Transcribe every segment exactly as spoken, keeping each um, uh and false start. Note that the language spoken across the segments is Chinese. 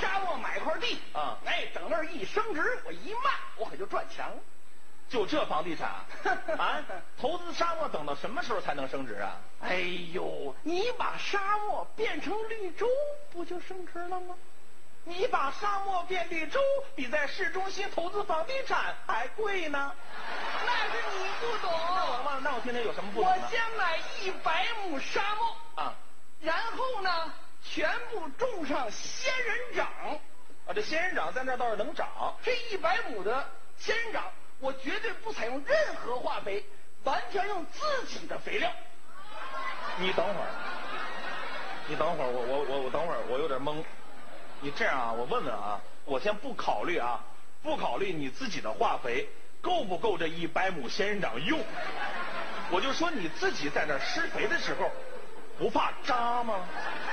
沙漠买块地啊， 哎，等那儿一升值，我一卖，我可就赚钱了。 就这房地产啊，投资沙漠等到什么时候才能升值啊？ 哎呦，你把沙漠变成绿洲，不就升值了吗？ 你把沙漠变绿洲，比在市中心投资房地产还贵呢。 那是你不懂。 那我忘了，那我听听有什么不懂呢？ 我先买一百亩沙漠啊， 然后呢，全部种上仙人掌。 啊，这仙人掌在那倒是能长。 这一百亩的仙人掌，我绝对不采用任何化肥，完全用自己的肥料。 你等会儿，你等会儿，我我我我等会儿，我有点懵。你这样啊，我问问啊，我先不考虑啊，不考虑你自己的化肥够不够这一百亩仙人掌用，我就说你自己在那施肥的时候，不怕扎吗？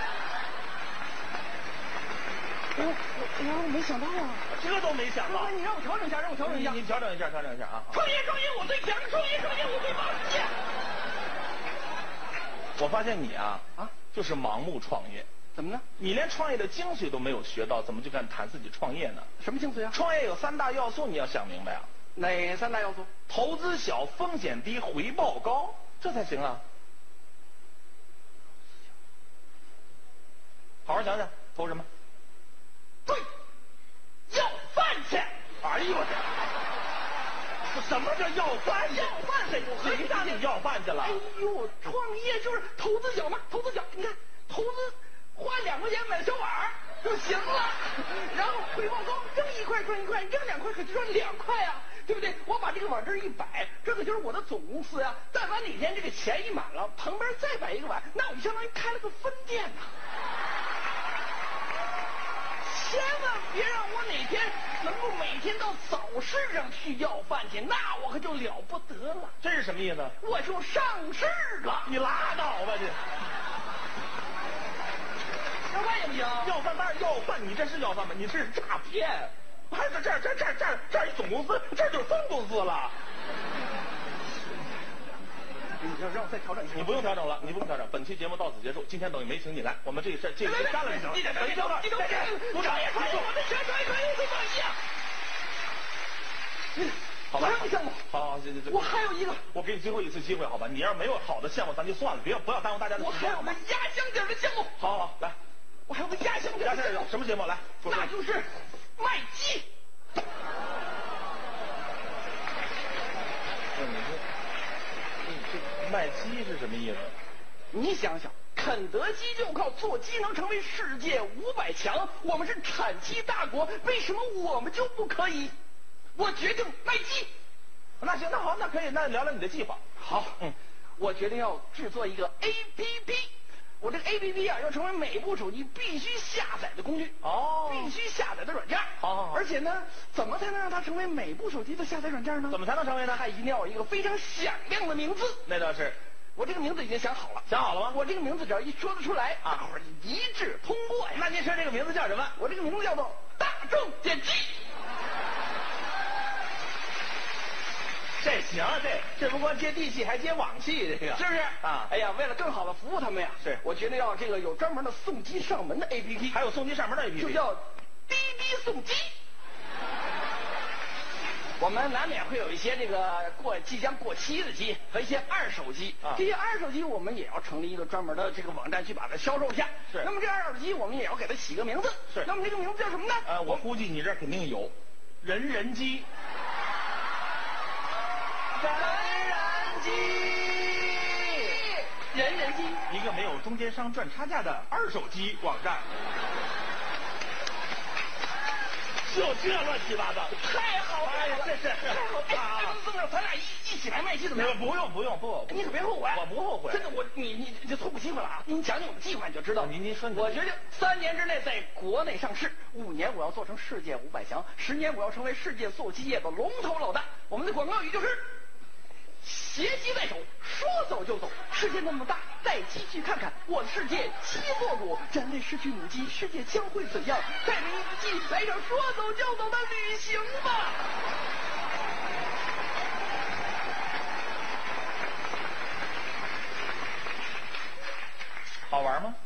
哎呦，哎呦，我没想到啊！ 这都没想到。 你让我调整一下，让我调整一下。 你调整一下，调整一下啊！ 创业，创业，我最强！创业，创业，我最棒！ 我发现你啊啊，就是盲目创业。 怎么呢？ 你连创业的精髓都没有学到，怎么就敢谈自己创业呢？ 什么精髓啊？ 创业有三大要素，你要想明白啊。 哪三大要素？ 投资小，风险低，回报高，这才行啊。好好想想，投什么？ 对，要饭钱。 哎呦我这，什么叫要饭去？ 要饭谁谁让你要饭去了？ 哎呦，创业就是投资小嘛，投资小，你看投资花两块钱买小碗就行了，然后回报高，扔一块赚一块，扔两块可就赚两块啊，对不对？我把这个碗这一摆，这可就是我的总公司呀、啊。但凡哪天这个钱一满了，旁边再摆一个碗，那我就相当于开了个分店呐、千万别让我哪天能够每天到早市上去要饭去，那我可就了不得了。 这是什么意思？ 我就上市了。 你拉倒吧你！ 要饭也不行。 要饭当然要饭，你这是要饭吗？你这是诈骗！还是这这这这这这一总公司，这就是分公司了。 你让让我再调整一下。 你不用调整了，你不用调整。本期节目到此结束，今天等于没请你来，我们这事这事干了就行了。 你等等，你等等，你等等， 鼓掌！ 我的全传可以会报一样。 好吧， 还有个项目， 好好，这这这， 我还有一个， 我给你最后一次机会，好吧？你要是没有好的项目，咱就算了，别不要耽误大家的时间。 我还有个压箱底的项目。 好好来， 我还有个压箱底的项目。 什么节目？来， 那就是卖鸡。 你说，这卖鸡是什么意思？ 你想想，肯德基就靠做鸡能成为世界五百强，我们是产鸡大国，为什么我们就不可以？我决定卖鸡。 那行，那好，那可以，那聊聊你的计划。 好，嗯，我决定要制作一个 A P P。我这个 A P P 啊，要成为每部手机必须下载的工具。 哦， 必须下载的软件。 好好好。 而且呢，怎么才能让它成为每部手机的下载软件呢？ 怎么才能成为呢？ 它一定要有一个非常响亮的名字。 那倒是。 我这个名字已经想好了。 想好了吗？ 我这个名字只要一说得出来，大伙儿一致通过呀。 那您说这个名字叫什么？ 我这个名字叫做大众点击。 这行，这这不光接地气，还接网气，这个是不是啊？ 哎呀，为了更好的服务他们呀， 是我决定要这个有专门的送机上门的 A P P， 还有送机上门的 A P P， 就叫滴滴送机。我们难免会有一些这个过即将过期的机和一些二手机， 啊、 这些二手机我们也要成立一个专门的这个网站去把它销售一下。 是。 那么这二手机我们也要给它起个名字。 是。 那么这个名字叫什么呢？ 呃，我估计你这肯定有，人人机。 人人机，人人机， 一个没有中间商赚差价的二手机网站。就这乱七八糟， 太好了！ 哎呀，这是太好了！哎，这么着，咱俩一一起来卖鸡怎么样？ 不用不用不， 你可别后悔， 我不后悔。 真的，我你你这错过机会了啊！你讲讲我的计划你就知道。 您您说， 我决定三年之内在国内上市，五年我要做成世界五百强，十年我要成为世界做鸡业的龙头老大。我们的广告语就是：携鸡在手，说走就走。世界那么大，带鸡去看看。我的世界鸡做主，人类失去母鸡，世界将会怎样？带着一只鸡来一场说走就走的旅行吧！ 好玩吗？